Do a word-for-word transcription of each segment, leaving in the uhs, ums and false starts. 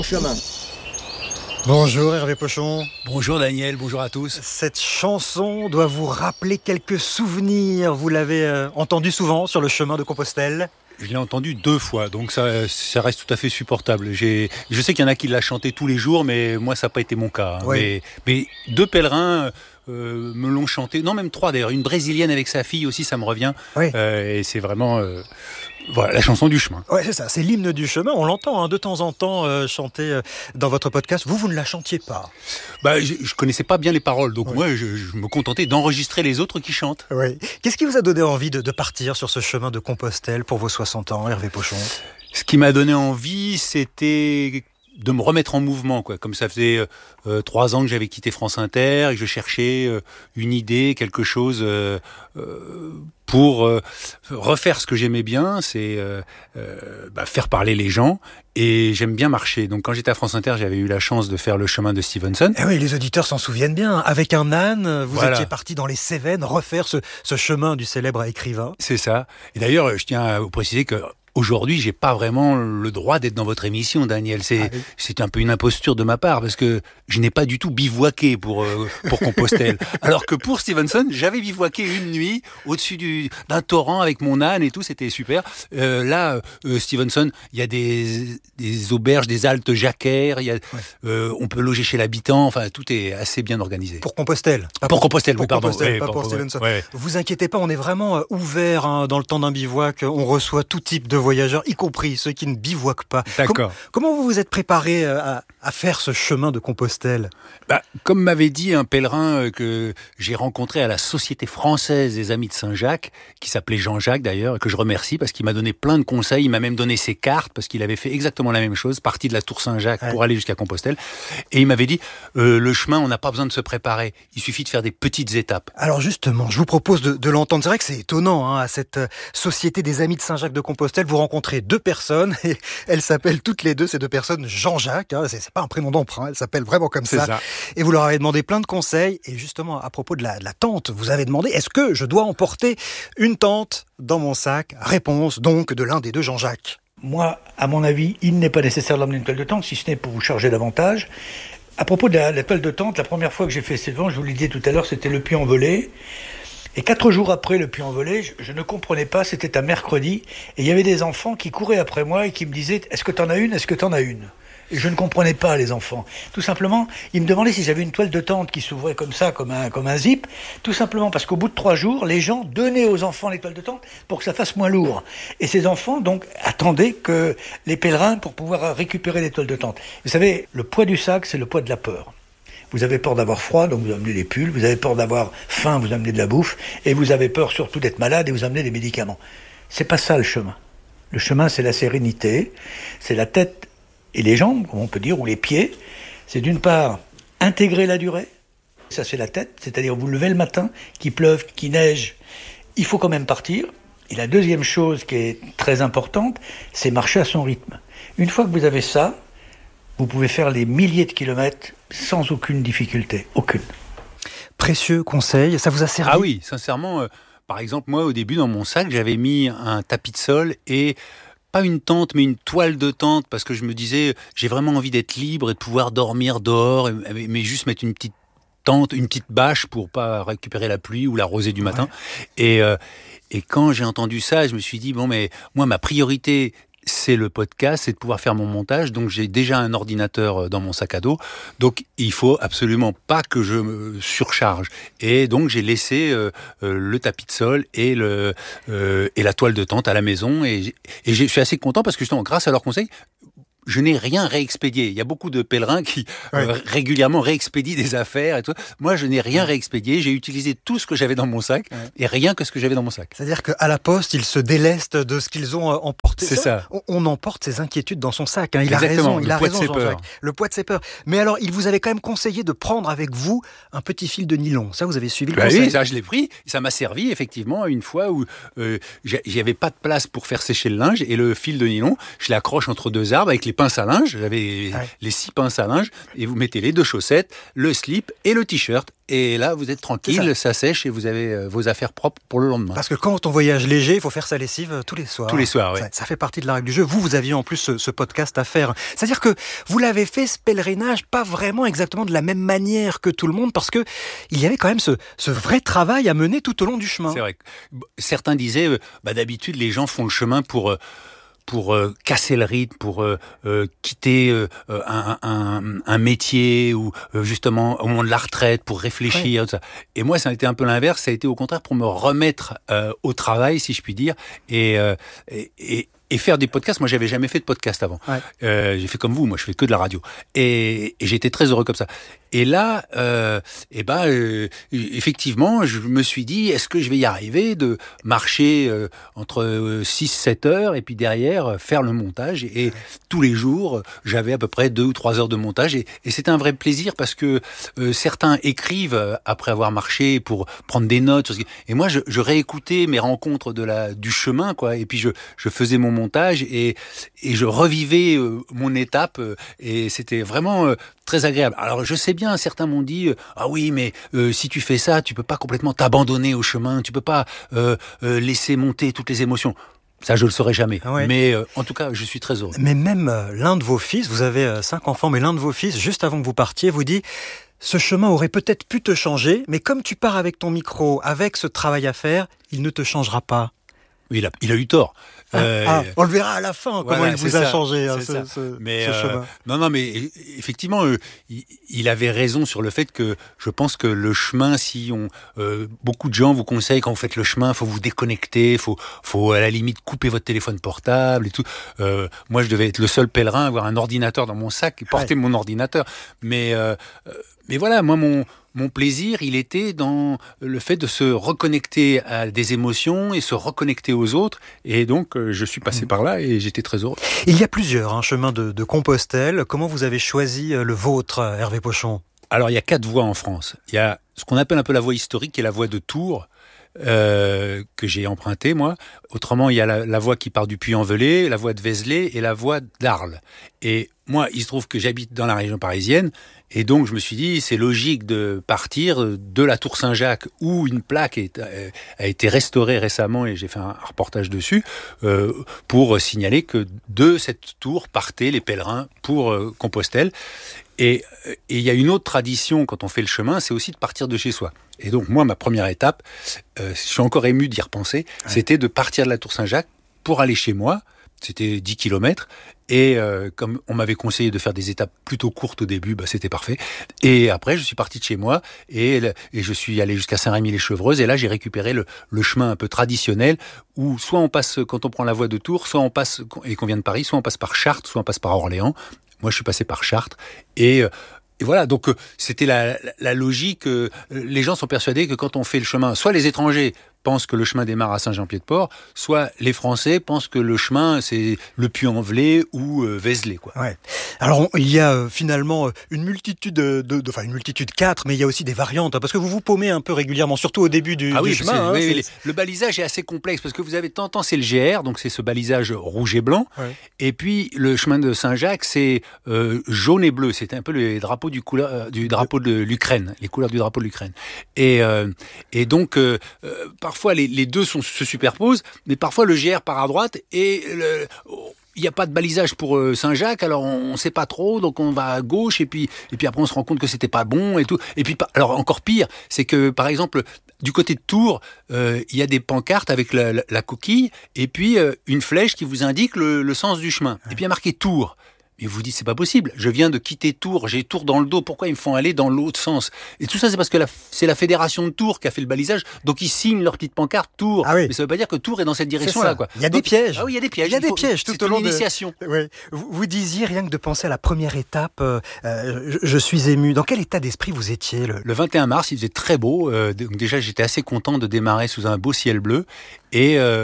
Chemin. Bonjour Hervé Pochon. Bonjour Daniel, bonjour à tous. Cette chanson doit vous rappeler quelques souvenirs. Vous l'avez euh, entendue souvent sur le chemin de Compostelle. Je l'ai entendu deux fois, donc ça, ça reste tout à fait supportable. J'ai, je sais qu'il y en a qui l'a chanté tous les jours, mais moi ça n'a pas été mon cas. Hein. Oui. Mais, mais deux pèlerins euh, me l'ont chanté, non même trois d'ailleurs, une brésilienne avec sa fille aussi, ça me revient. Oui. Euh, et c'est vraiment euh, voilà, la chanson du chemin. Ouais, c'est ça, c'est l'hymne du chemin. On l'entend hein, de temps en temps euh, chanter euh, dans votre podcast. Vous, vous ne la chantiez pas. Bah, je, je connaissais pas bien les paroles, donc Oui. moi je, je me contentais d'enregistrer les autres qui chantent. Oui. Qu'est-ce qui vous a donné envie de, de partir sur ce chemin de Compostelle pour vos soixante ans, Hervé Pochon? Ce qui m'a donné envie, c'était de me remettre en mouvement, quoi. Comme ça faisait euh, trois ans que j'avais quitté France Inter et que je cherchais euh, une idée, quelque chose euh, euh, pour euh, refaire ce que j'aimais bien, c'est euh, euh, bah, faire parler les gens. Et j'aime bien marcher. Donc quand j'étais à France Inter, j'avais eu la chance de faire le chemin de Stevenson. Eh oui, les auditeurs s'en souviennent bien. Avec un âne, vous Voilà. étiez parti dans les Cévennes refaire ce, ce chemin du célèbre écrivain. C'est ça. Et d'ailleurs, je tiens à vous préciser que aujourd'hui, j'ai pas vraiment le droit d'être dans votre émission, Daniel. C'est, Ah oui. c'est un peu une imposture de ma part parce que je n'ai pas du tout bivouaqué pour euh, pour Compostelle. Alors que pour Stevenson, j'avais bivouaqué une nuit au-dessus du d'un torrent avec mon âne et tout, c'était super. Euh, là, euh, Stevenson, il y a des des auberges, des haltes jacquères. Il y a, euh, on peut loger chez l'habitant. Enfin, tout est assez bien organisé. Pour Compostelle. Pas Pour Compostelle, pour oui, pardon. Compostelle, Ouais, pas pour- pour ouais, Stevenson. ouais. Vous inquiétez pas, on est vraiment euh, ouvert hein, dans le temps d'un bivouac. On reçoit tout type de voyageurs, y compris ceux qui ne bivouaquent pas. D'accord. Com- comment vous vous êtes préparé euh, à, à faire ce chemin de Compostelle? Bah, comme m'avait dit un pèlerin euh, que j'ai rencontré à la Société française des Amis de Saint-Jacques, qui s'appelait Jean-Jacques d'ailleurs, et que je remercie parce qu'il m'a donné plein de conseils, il m'a même donné ses cartes parce qu'il avait fait exactement la même chose, parti de la Tour Saint-Jacques Ouais. pour aller jusqu'à Compostelle. Et il m'avait dit, euh, le chemin, on n'a pas besoin de se préparer, il suffit de faire des petites étapes. Alors justement, je vous propose de, de l'entendre. C'est vrai que c'est étonnant, hein, à cette euh, Société des Amis de Saint-Jacques de Compostelle, vous rencontrez deux personnes, et elles s'appellent toutes les deux, ces deux personnes, Jean-Jacques, hein, c'est, c'est pas un prénom d'emprunt, elles s'appellent vraiment comme C'est ça. ça. Et vous leur avez demandé plein de conseils, et justement, à propos de la, de la tente, vous avez demandé, est-ce que je dois emporter une tente dans mon sac? Réponse donc de l'un des deux Jean-Jacques. Moi, à mon avis, il n'est pas nécessaire d'emmener une toile de tente, si ce n'est pour vous charger davantage. À propos de la, la toile de tente, la première fois que j'ai fait ce vent, je vous l'ai dit tout à l'heure, c'était le Puy-en-Velay. Et quatre jours après le Puy-en-Velay, je, je ne comprenais pas, c'était un mercredi, et il y avait des enfants qui couraient après moi et qui me disaient « Est-ce que t'en as une? Est-ce que t'en as une ?» Et je ne comprenais pas, les enfants. Tout simplement, ils me demandaient si j'avais une toile de tente qui s'ouvrait comme ça, comme un, comme un zip. Tout simplement parce qu'au bout de trois jours, les gens donnaient aux enfants les toiles de tente pour que ça fasse moins lourd. Et ces enfants, donc, attendaient que les pèlerins pour pouvoir récupérer les toiles de tente. Vous savez, le poids du sac, c'est le poids de la peur. Vous avez peur d'avoir froid, donc vous amenez des pulls. Vous avez peur d'avoir faim, vous amenez de la bouffe. Et vous avez peur surtout d'être malade et vous amenez des médicaments. C'est pas ça le chemin. Le chemin, c'est la sérénité, c'est la tête et les jambes, comme on peut dire, ou les pieds. C'est d'une part intégrer la durée. Ça, c'est la tête, c'est-à-dire vous levez le matin, qu'il pleuve, qu'il neige, il faut quand même partir. Et la deuxième chose qui est très importante, c'est marcher à son rythme. Une fois que vous avez ça, vous pouvez faire les milliers de kilomètres sans aucune difficulté, aucune. Précieux conseil, ça vous a servi? Ah oui, sincèrement, euh, par exemple, moi au début dans mon sac, j'avais mis un tapis de sol et pas une tente, mais une toile de tente, parce que je me disais, j'ai vraiment envie d'être libre et de pouvoir dormir dehors, et- mais juste mettre une petite tente, une petite bâche pour pas récupérer la pluie ou la rosée du matin. Et, euh, et quand j'ai entendu ça, je me suis dit, bon, mais moi, ma priorité, c'est le podcast, c'est de pouvoir faire mon montage. Donc, j'ai déjà un ordinateur dans mon sac à dos. Donc, il faut absolument pas que je me surcharge. Et donc, j'ai laissé euh, euh, le tapis de sol et, le, euh, et la toile de tente à la maison. Et, j'ai- et je suis assez content parce que, justement, grâce à leurs conseils, je n'ai rien réexpédié. Il y a beaucoup de pèlerins qui Ouais. euh, régulièrement réexpédient des affaires et tout. Moi, je n'ai rien réexpédié. J'ai utilisé tout ce que j'avais dans mon sac Ouais. et rien que ce que j'avais dans mon sac. C'est-à-dire qu'à la poste, ils se délestent de ce qu'ils ont euh, emporté. C'est vrai, ça. On, on emporte ses inquiétudes dans son sac. Hein. Il Exactement, a raison, il le a poids de raison, ses peurs. Jean-Jacques. Le poids de ses peurs. Mais alors, il vous avait quand même conseillé de prendre avec vous un petit fil de nylon. Ça, vous avez suivi le Bah conseil? oui, ça je l'ai pris. Ça m'a servi effectivement une fois où euh, j'ai- j'avais pas de place pour faire sécher le linge et le fil de nylon, je l'accroche entre deux arbres avec les les pinces à linge, j'avais ouais. les six pinces à linge, et vous mettez les deux chaussettes, le slip et le t-shirt, et là vous êtes tranquille, ça. ça sèche et vous avez euh, vos affaires propres pour le lendemain. Parce que quand on voyage léger, il faut faire sa lessive tous les soirs. Tous les soirs, oui. Ça, ça fait partie de la règle du jeu. Vous, vous aviez en plus ce, ce podcast à faire. C'est-à-dire que vous l'avez fait, ce pèlerinage, pas vraiment exactement de la même manière que tout le monde, parce que il y avait quand même ce, ce vrai travail à mener tout au long du chemin. C'est vrai. Certains disaient, euh, bah, d'habitude les gens font le chemin pour... Euh, pour euh, casser le rythme, pour euh, euh, quitter euh, un, un, un métier ou euh, justement au moment de la retraite, pour réfléchir. Ouais. Tout ça. Et moi, ça a été un peu l'inverse. Ça a été au contraire pour me remettre euh, au travail, si je puis dire, et, euh, et, et Et faire des podcasts, moi j'avais jamais fait de podcast avant. Ouais. Euh, j'ai fait comme vous, moi je fais que de la radio. Et, et j'ai été très heureux comme ça. Et là, euh, et ben, euh, effectivement, je me suis dit, est-ce que je vais y arriver de marcher euh, entre six sept heures et puis derrière faire le montage. Et, et tous les jours, j'avais à peu près deux ou trois heures de montage. Et, et c'était un vrai plaisir parce que euh, certains écrivent après avoir marché pour prendre des notes. Et moi, je, je réécoutais mes rencontres de la, du chemin, quoi. Et puis je, je faisais mon montage et, et je revivais euh, mon étape euh, et c'était vraiment euh, très agréable. Alors je sais bien, certains m'ont dit euh, ah oui mais euh, si tu fais ça tu peux pas complètement t'abandonner au chemin, tu peux pas euh, euh, laisser monter toutes les émotions. Ça, je le saurais jamais. Ah ouais. Mais euh, en tout cas, je suis très heureux. Mais même euh, l'un de vos fils, vous avez euh, cinq enfants, mais l'un de vos fils, juste avant que vous partiez, vous dit ce chemin aurait peut-être pu te changer, mais comme tu pars avec ton micro, avec ce travail à faire, il ne te changera pas. Oui, il a, il a eu tort. Ah, euh, ah, on le verra à la fin, voilà, comment il vous a ça, changé hein, ce, ce, mais, ce euh, chemin. Non, non, mais effectivement, euh, il, il avait raison sur le fait que je pense que le chemin, si on, euh, beaucoup de gens vous conseillent quand vous faites le chemin, faut vous déconnecter, faut, faut à la limite couper votre téléphone portable et tout. Euh, moi, je devais être le seul pèlerin à avoir un ordinateur dans mon sac et porter ouais. mon ordinateur. Mais, euh, mais voilà, moi, mon Mon plaisir, il était dans le fait de se reconnecter à des émotions et se reconnecter aux autres. Et donc, je suis passé mmh. par là et j'étais très heureux. Il y a plusieurs hein, chemins de, de Compostelle. Comment vous avez choisi le vôtre, Hervé Pochon ? Alors, il y a quatre voies en France. Il y a ce qu'on appelle un peu la voie historique, qui est la voie de Tours, euh, que j'ai empruntée, moi. Autrement, il y a la, la voie qui part du Puy-en-Velay, la voie de Vézelay et la voie d'Arles. Et moi, il se trouve que j'habite dans la région parisienne. Et donc, je me suis dit, c'est logique de partir de la Tour Saint-Jacques, où une plaque est, a été restaurée récemment, et j'ai fait un reportage dessus, euh, pour signaler que de cette tour partaient les pèlerins pour euh, Compostelle. Et il y a une autre tradition, quand on fait le chemin, c'est aussi de partir de chez soi. Et donc, moi, ma première étape, euh, je suis encore ému d'y repenser, ouais. c'était de partir de la Tour Saint-Jacques pour aller chez moi. C'était dix kilomètres. Et euh, comme on m'avait conseillé de faire des étapes plutôt courtes au début, bah, c'était parfait. Et après, je suis parti de chez moi et, et je suis allé jusqu'à Saint-Rémy-les-Chevreuses. Et là, j'ai récupéré le, le chemin un peu traditionnel où soit on passe, quand on prend la voie de Tours, soit on passe, et qu'on vient de Paris, soit on passe par Chartres, soit on passe par Orléans. Moi, je suis passé par Chartres. Et... Euh, Et voilà, donc euh, c'était la, la, la logique. Euh, les gens sont persuadés que quand on fait le chemin, soit les étrangers pensent que le chemin démarre à Saint-Jean-Pied-de-Port, soit les Français pensent que le chemin, c'est le Puy-en-Velay ou euh, Vézelay, quoi. Ouais. Alors, on, il y a euh, finalement une multitude de, de, enfin une multitude quatre, mais il y a aussi des variantes, hein, parce que vous vous paumez un peu régulièrement, surtout au début du, ah oui, du chemin. Hein, oui, les, le balisage est assez complexe, parce que vous avez de temps en temps, c'est le G R, donc c'est ce balisage rouge et blanc, ouais. Et puis le chemin de Saint-Jacques, c'est euh, jaune et bleu, c'était un peu les drapeaux du, couleur, du drapeau de l'Ukraine, les couleurs du drapeau de l'Ukraine. Et, euh, et donc, euh, euh, parfois les, les deux sont, se superposent, mais parfois le G R part à droite et le, il n'y a pas de balisage pour Saint-Jacques, alors on ne sait pas trop, donc on va à gauche et puis et puis après on se rend compte que c'était pas bon et tout. Et puis alors encore pire, c'est que par exemple du côté de Tours, euh, il y a des pancartes avec la, la, la coquille et puis euh, une flèche qui vous indique le, le sens du chemin. Et puis il y a marqué Tours. Et vous dites, c'est pas possible, je viens de quitter Tours, j'ai Tours dans le dos, pourquoi ils me font aller dans l'autre sens? Et tout ça, c'est parce que la, c'est la fédération de Tours qui a fait le balisage, donc ils signent leur petite pancarte Tours. Ah oui. Mais ça veut pas dire que Tours est dans cette direction-là, quoi. Il y a donc, des pièges. Ah oui, il y a des pièges. Il y a des faut, pièges tout au long de l'initiation. Oui. Vous, vous disiez, rien que de penser à la première étape, euh, je, je suis ému. Dans quel état d'esprit vous étiez le... le vingt et un mars, il faisait très beau. Euh, donc déjà, j'étais assez content de démarrer sous un beau ciel bleu. Et euh,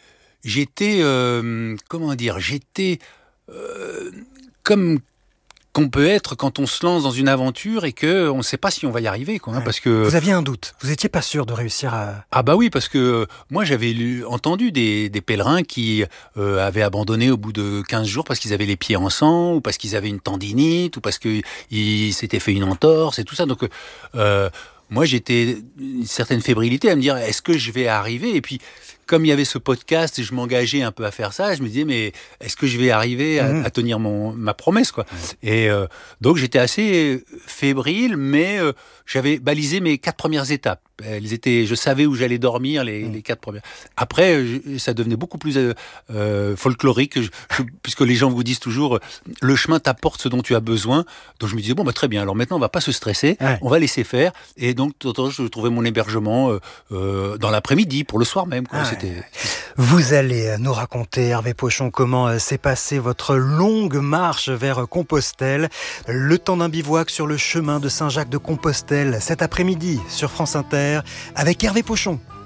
j'étais, euh, comment dire, j'étais euh, comme... qu'on peut être quand on se lance dans une aventure et que on ne sait pas si on va y arriver, quoi. Hein, ouais. Parce que vous aviez un doute. Vous étiez pas sûr de réussir à. Ah bah oui, parce que moi j'avais lu, entendu des, des pèlerins qui euh, avaient abandonné au bout de quinze jours parce qu'ils avaient les pieds en sang, ou parce qu'ils avaient une tendinite, ou parce qu'ils s'étaient fait une entorse et tout ça. Donc euh, moi j'étais une certaine fébrilité à me dire est-ce que je vais arriver ? Et puis comme il y avait ce podcast et je m'engageais un peu à faire ça, je me disais mais est-ce que je vais arriver à, mmh. à tenir mon ma promesse, quoi. Et euh, donc j'étais assez fébrile, mais euh, j'avais balisé mes quatre premières étapes. Elles étaient, je savais où j'allais dormir les, mmh. les quatre premières. Après, je, ça devenait beaucoup plus euh, euh, folklorique, je, je, puisque les gens vous disent toujours le chemin t'apporte ce dont tu as besoin. Donc je me disais bon bah très bien. Alors maintenant on va pas se stresser, ouais. on va laisser faire. Et donc je trouvais mon hébergement euh, euh, dans l'après-midi pour le soir même, quoi. Ah ouais. C'était... Vous allez nous raconter, Hervé Pochon, comment s'est passée votre longue marche vers Compostelle. Le temps d'un bivouac sur le chemin de Saint-Jacques de Compostelle cet après-midi sur France Inter avec Hervé Pochon.